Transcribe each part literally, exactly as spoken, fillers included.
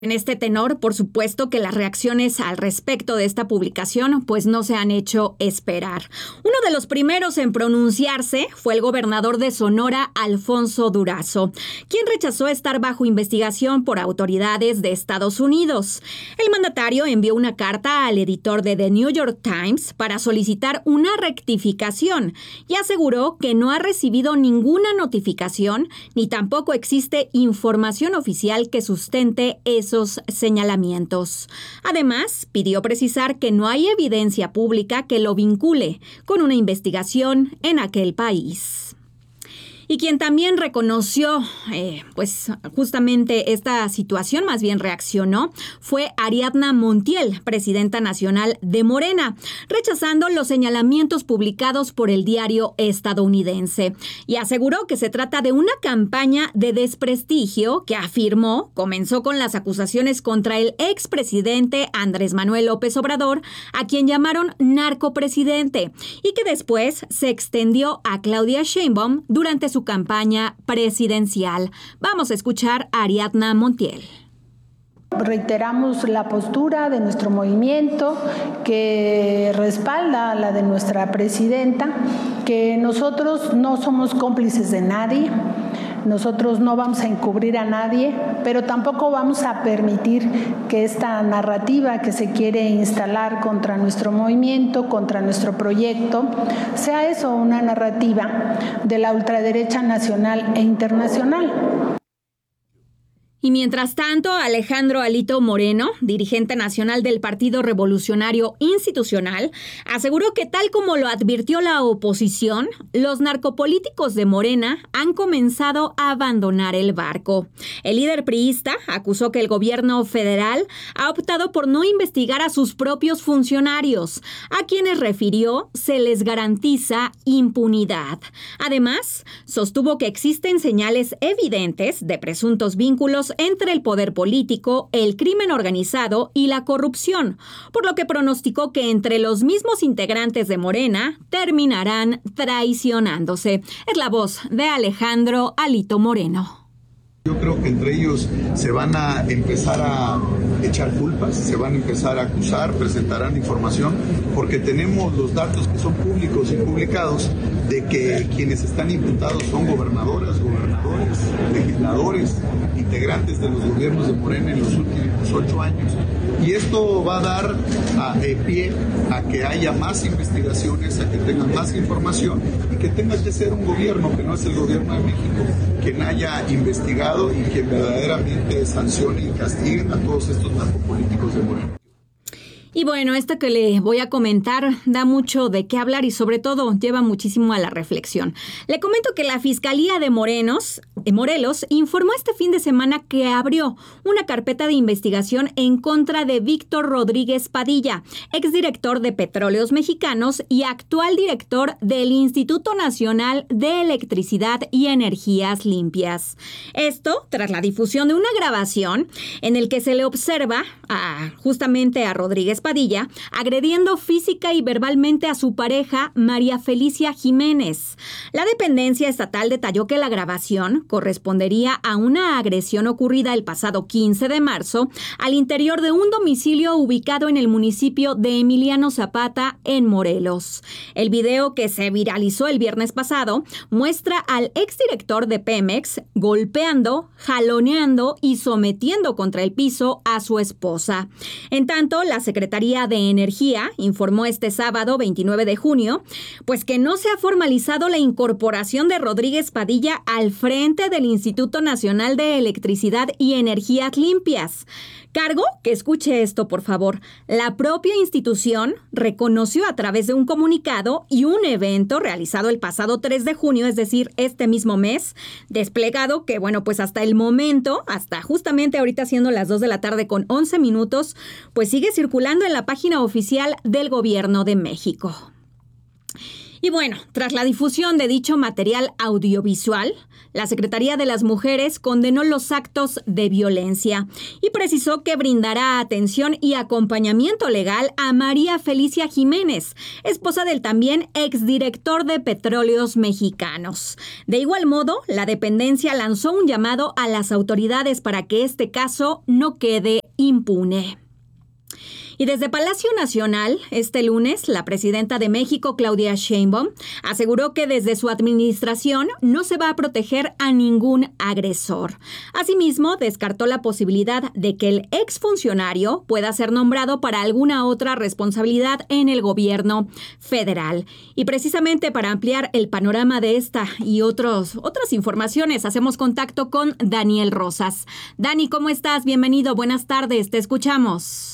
En este tenor, por supuesto que las reacciones al respecto de esta publicación pues no se han hecho esperar. Uno de los primeros en pronunciarse fue el gobernador de Sonora, Alfonso Durazo, quien rechazó estar bajo investigación por autoridades de Estados Unidos. El mandatario envió una carta al editor de The New York Times para solicitar una rectificación y aseguró que no ha recibido ninguna notificación ni tampoco existe información oficial que sustente eso señalamientos. Además, pidió precisar que no hay evidencia pública que lo vincule con una investigación en aquel país. Y quien también reconoció, eh, pues justamente esta situación, más bien reaccionó, fue Ariadna Montiel, presidenta nacional de Morena, rechazando los señalamientos publicados por el diario estadounidense y aseguró que se trata de una campaña de desprestigio que afirmó comenzó con las acusaciones contra el expresidente Andrés Manuel López Obrador, a quien llamaron narcopresidente, y que después se extendió a Claudia Sheinbaum durante su campaña presidencial. Vamos a escuchar a Ariadna Montiel. Reiteramos la postura de nuestro movimiento que respalda la de nuestra presidenta, que nosotros no somos cómplices de nadie, nosotros no vamos a encubrir a nadie, pero tampoco vamos a permitir que esta narrativa que se quiere instalar contra nuestro movimiento, contra nuestro proyecto, sea eso, una narrativa de la ultraderecha nacional e internacional. Y mientras tanto, Alejandro Alito Moreno, dirigente nacional del Partido Revolucionario Institucional, aseguró que tal como lo advirtió la oposición, los narcopolíticos de Morena han comenzado a abandonar el barco. El líder priista acusó que el gobierno federal ha optado por no investigar a sus propios funcionarios, a quienes refirió se les garantiza impunidad. Además, sostuvo que existen señales evidentes de presuntos vínculos entre el poder político, el crimen organizado y la corrupción, por lo que pronosticó que entre los mismos integrantes de Morena terminarán traicionándose. Es la voz de Alejandro Alito Moreno. Yo creo que entre ellos se van a empezar a echar culpas, se van a empezar a acusar, presentarán información, porque tenemos los datos que son públicos y publicados de que quienes están imputados son gobernadoras, gobernadores, legisladores, integrantes de los gobiernos de Morena en los últimos ocho años. Y esto va a dar a, de pie a que haya más investigaciones, a que tengan más información y que tenga que ser un gobierno que no es el gobierno de México quien haya investigado y quien verdaderamente sancione y castigue a todos estos narcopolíticos de Morena. Y bueno, esto que le voy a comentar da mucho de qué hablar y sobre todo lleva muchísimo a la reflexión. Le comento que la Fiscalía de Morenos, de Morelos informó este fin de semana que abrió una carpeta de investigación en contra de Víctor Rodríguez Padilla, exdirector de Petróleos Mexicanos y actual director del Instituto Nacional de Electricidad y Energías Limpias. Esto tras la difusión de una grabación en el que se le observa a, justamente a Rodríguez Padilla agrediendo física y verbalmente a su pareja María Felicia Jiménez. La dependencia estatal detalló que la grabación correspondería a una agresión ocurrida el pasado quince de marzo al interior de un domicilio ubicado en el municipio de Emiliano Zapata, en Morelos. El video, que se viralizó el viernes pasado, muestra al exdirector de Pemex golpeando, jaloneando y sometiendo contra el piso a su esposa. En tanto, la Secretaría de Energía informó este sábado veintinueve de junio, pues que no se ha formalizado la incorporación de Rodríguez Padilla al frente del Instituto Nacional de Electricidad y Energías Limpias. Cargo que, escuche esto por favor, la propia institución reconoció a través de un comunicado y un evento realizado el pasado tres de junio, es decir, este mismo mes, desplegado que, bueno, pues hasta el momento, hasta justamente ahorita siendo las dos de la tarde con once minutos, pues sigue circulando en la página oficial del Gobierno de México. Y bueno, tras la difusión de dicho material audiovisual, la Secretaría de las Mujeres condenó los actos de violencia y precisó que brindará atención y acompañamiento legal a María Felicia Jiménez, esposa del también exdirector de Petróleos Mexicanos. De igual modo, la dependencia lanzó un llamado a las autoridades para que este caso no quede impune. Y desde Palacio Nacional, este lunes, la presidenta de México, Claudia Sheinbaum, aseguró que desde su administración no se va a proteger a ningún agresor. Asimismo, descartó la posibilidad de que el exfuncionario pueda ser nombrado para alguna otra responsabilidad en el gobierno federal. Y precisamente para ampliar el panorama de esta y otros, otras informaciones, hacemos contacto con Daniel Rosas. Dani, ¿cómo estás? Bienvenido, buenas tardes, te escuchamos.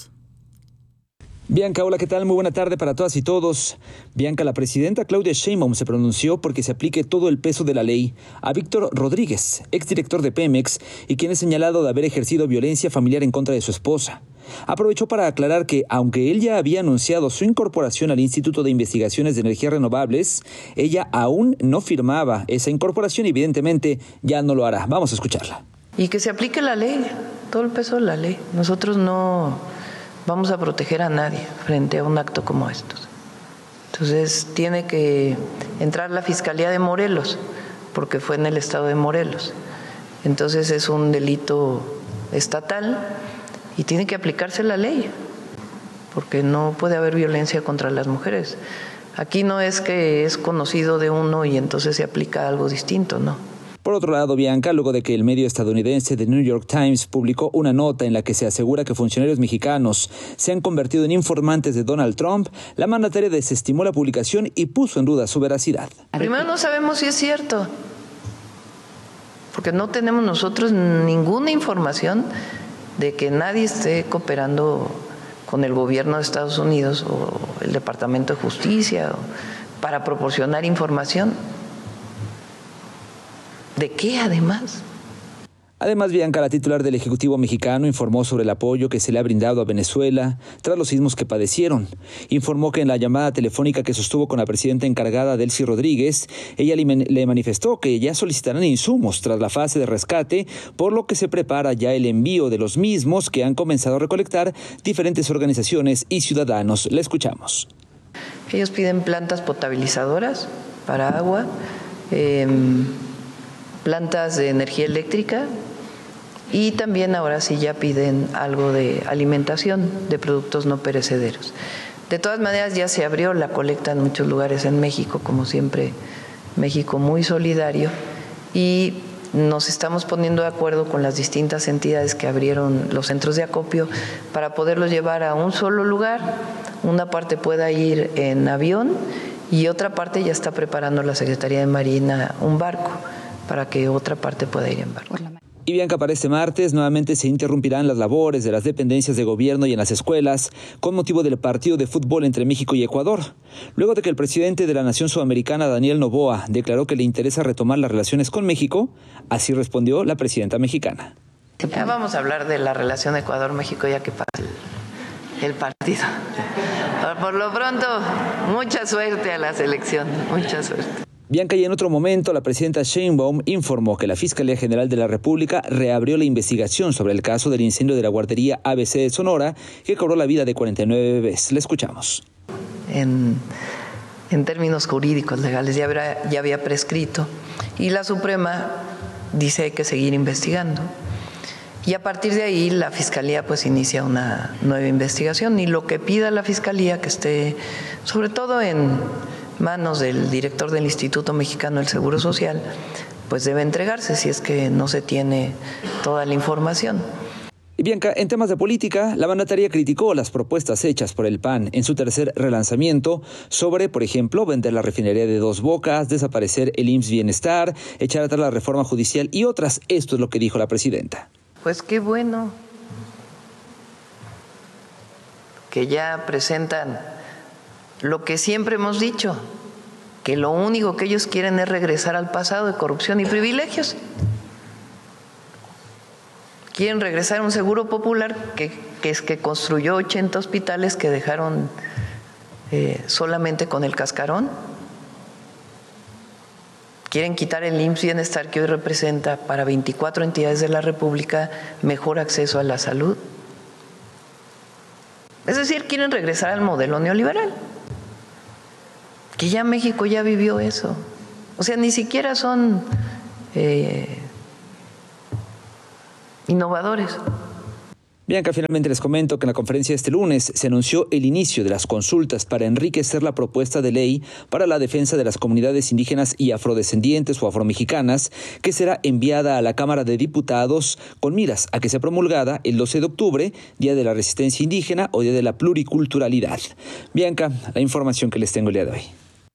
Bianca, hola, ¿qué tal? Muy buena tarde para todas y todos. Bianca, la presidenta Claudia Sheinbaum se pronunció porque se aplique todo el peso de la ley a Víctor Rodríguez, exdirector de Pemex, y quien es señalado de haber ejercido violencia familiar en contra de su esposa. Aprovechó para aclarar que, aunque él ya había anunciado su incorporación al Instituto de Investigaciones de Energías Renovables, ella aún no firmaba esa incorporación y evidentemente ya no lo hará. Vamos a escucharla. Y que se aplique la ley, todo el peso de la ley. Nosotros no vamos a proteger a nadie frente a un acto como estos. Entonces tiene que entrar la Fiscalía de Morelos, porque fue en el estado de Morelos. Entonces es un delito estatal y tiene que aplicarse la ley, porque no puede haber violencia contra las mujeres. Aquí no es que es conocido de uno y entonces se aplica algo distinto, no. Por otro lado, Bianca, luego de que el medio estadounidense The New York Times publicó una nota en la que se asegura que funcionarios mexicanos se han convertido en informantes de Donald Trump, la mandataria desestimó la publicación y puso en duda su veracidad. Primero, no sabemos si es cierto, porque no tenemos nosotros ninguna información de que nadie esté cooperando con el gobierno de Estados Unidos o el Departamento de Justicia para proporcionar información. ¿De qué, además? Además, Bianca, la titular del Ejecutivo mexicano, informó sobre el apoyo que se le ha brindado a Venezuela tras los sismos que padecieron. Informó que en la llamada telefónica que sostuvo con la presidenta encargada, Delcy Rodríguez, ella le manifestó que ya solicitarán insumos tras la fase de rescate, por lo que se prepara ya el envío de los mismos que han comenzado a recolectar diferentes organizaciones y ciudadanos. La escuchamos. Ellos piden plantas potabilizadoras para agua, eh, plantas de energía eléctrica y también ahora sí ya piden algo de alimentación de productos no perecederos. De todas maneras ya se abrió la colecta en muchos lugares en México, como siempre México muy solidario, y nos estamos poniendo de acuerdo con las distintas entidades que abrieron los centros de acopio para poderlos llevar a un solo lugar. Una parte pueda ir en avión y otra parte ya está preparando la Secretaría de Marina un barco para que otra parte pueda ir en barco. Y Bianca, para este martes nuevamente se interrumpirán las labores de las dependencias de gobierno y en las escuelas con motivo del partido de fútbol entre México y Ecuador, luego de que el presidente de la nación sudamericana, Daniel Noboa, declaró que le interesa retomar las relaciones con México. Así respondió la presidenta mexicana. Ya vamos a hablar de la relación Ecuador-México ya que pase el partido. Por lo pronto, mucha suerte a la selección, mucha suerte. Bianca, y en otro momento, la presidenta Sheinbaum informó que la Fiscalía General de la República reabrió la investigación sobre el caso del incendio de la guardería A B C de Sonora, que cobró la vida de cuarenta y nueve bebés. Le escuchamos. En, en términos jurídicos, legales, ya, habrá, ya había prescrito. Y la Suprema dice que hay que seguir investigando. Y a partir de ahí, la Fiscalía pues inicia una nueva investigación. Y lo que pida la Fiscalía, que esté sobre todo en manos del director del Instituto Mexicano del Seguro Social, pues debe entregarse si es que no se tiene toda la información. Y Bianca, en temas de política, la mandataria criticó las propuestas hechas por el P A N en su tercer relanzamiento sobre, por ejemplo, vender la refinería de Dos Bocas, desaparecer el I M S S Bienestar, echar atrás la reforma judicial y otras. Esto es lo que dijo la presidenta. Pues qué bueno que ya presentan lo que siempre hemos dicho, que lo único que ellos quieren es regresar al pasado de corrupción y privilegios. Quieren regresar a un seguro popular que, que es que construyó ochenta hospitales que dejaron eh, solamente con el cascarón Quieren quitar el I M S S Bienestar que hoy representa para veinticuatro entidades de la República mejor acceso a la salud. Es decir, quieren regresar al modelo neoliberal, que ya México ya vivió eso. O sea, ni siquiera son eh, innovadores. Bianca, finalmente les comento que en la conferencia de este lunes se anunció el inicio de las consultas para enriquecer la propuesta de ley para la defensa de las comunidades indígenas y afrodescendientes o afromexicanas, que será enviada a la Cámara de Diputados con miras a que sea promulgada el doce de octubre, Día de la Resistencia Indígena o Día de la Pluriculturalidad. Bianca, la información que les tengo el día de hoy.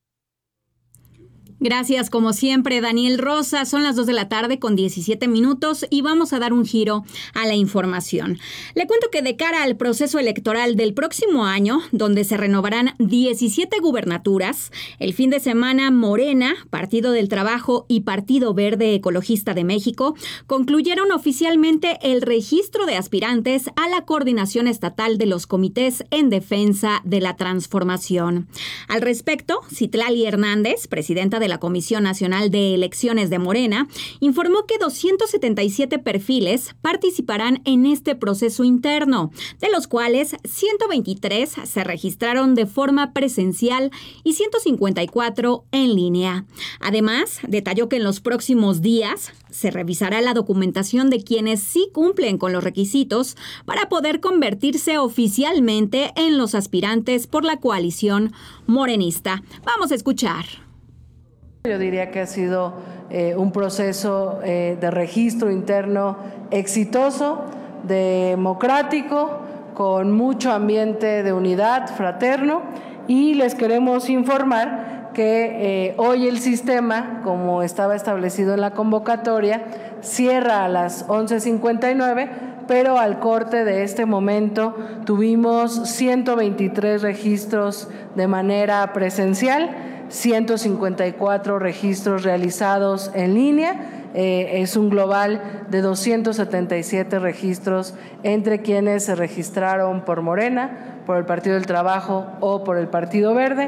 Gracias, como siempre, Daniel Rosa. Son las dos de la tarde con diecisiete minutos y vamos a dar un giro a la información. Le cuento que de cara al proceso electoral del próximo año, donde se renovarán diecisiete gubernaturas, el fin de semana Morena, Partido del Trabajo y Partido Verde Ecologista de México concluyeron oficialmente el registro de aspirantes a la coordinación estatal de los comités en defensa de la transformación. Al respecto, Citlali Hernández, presidenta de la Comisión Nacional de Elecciones de Morena, informó que doscientos setenta y siete perfiles participarán en este proceso interno, de los cuales ciento veintitrés se registraron de forma presencial y ciento cincuenta y cuatro en línea. Además, detalló que en los próximos días se revisará la documentación de quienes sí cumplen con los requisitos para poder convertirse oficialmente en los aspirantes por la coalición morenista. Vamos a escuchar. Yo diría que ha sido eh, un proceso eh, de registro interno exitoso, democrático, con mucho ambiente de unidad fraterno, y les queremos informar que eh, hoy el sistema, como estaba establecido en la convocatoria, cierra a las once cincuenta y nueve, pero al corte de este momento tuvimos ciento veintitrés registros de manera presencial, ciento cincuenta y cuatro registros realizados en línea. Eh, es un global de doscientos setenta y siete registros entre quienes se registraron por Morena, por el Partido del Trabajo o por el Partido Verde.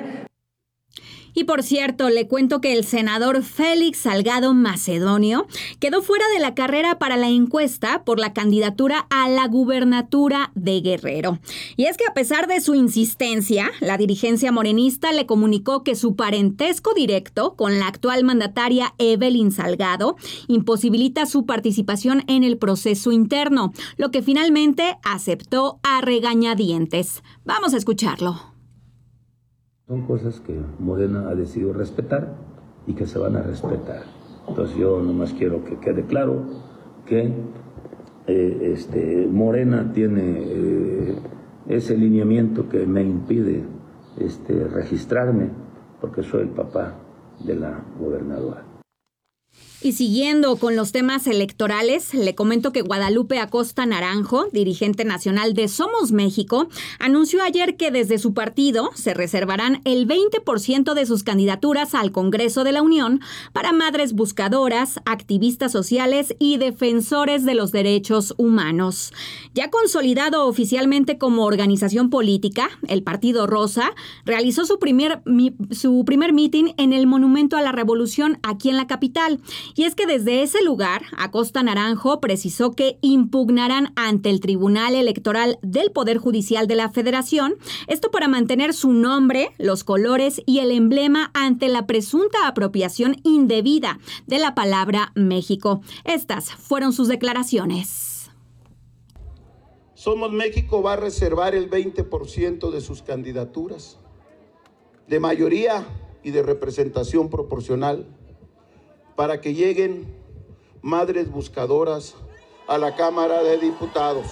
Y por cierto, le cuento que el senador Félix Salgado Macedonio quedó fuera de la carrera para la encuesta por la candidatura a la gubernatura de Guerrero. Y es que a pesar de su insistencia, la dirigencia morenista le comunicó que su parentesco directo con la actual mandataria Evelyn Salgado imposibilita su participación en el proceso interno, lo que finalmente aceptó a regañadientes. Vamos a escucharlo. Son cosas que Morena ha decidido respetar y que se van a respetar. Entonces yo nomás quiero que quede claro que eh, este, Morena tiene eh, ese lineamiento que me impide este, registrarme porque soy el papá de la gobernadora. Y siguiendo con los temas electorales, le comento que Guadalupe Acosta Naranjo, dirigente nacional de Somos México, anunció ayer que desde su partido se reservarán el veinte por ciento de sus candidaturas al Congreso de la Unión para madres buscadoras, activistas sociales y defensores de los derechos humanos. Ya consolidado oficialmente como organización política, el Partido Rosa realizó su primer, su primer mitin en el Monumento a la Revolución aquí en la capital. Y es que desde ese lugar, Acosta Naranjo precisó que impugnarán ante el Tribunal Electoral del Poder Judicial de la Federación, esto para mantener su nombre, los colores y el emblema ante la presunta apropiación indebida de la palabra México. Estas fueron sus declaraciones. Somos México va a reservar el veinte por ciento de sus candidaturas, de mayoría y de representación proporcional, para que lleguen madres buscadoras a la Cámara de Diputados,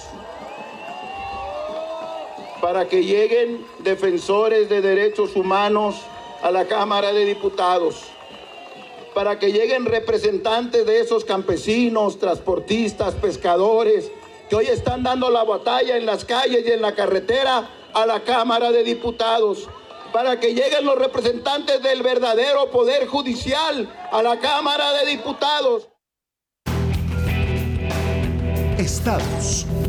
para que lleguen defensores de derechos humanos a la Cámara de Diputados, para que lleguen representantes de esos campesinos, transportistas, pescadores, que hoy están dando la batalla en las calles y en la carretera a la Cámara de Diputados, para que lleguen los representantes del verdadero Poder Judicial a la Cámara de Diputados. Estados.